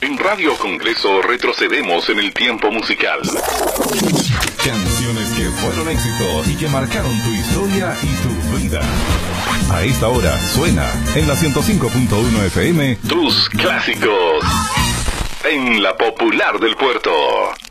En Radio Congreso retrocedemos en el tiempo musical. Canciones que fueron éxito y que marcaron tu historia y tu vida. A esta hora suena en la 105.1 FM Tus clásicos en la Popular del Puerto.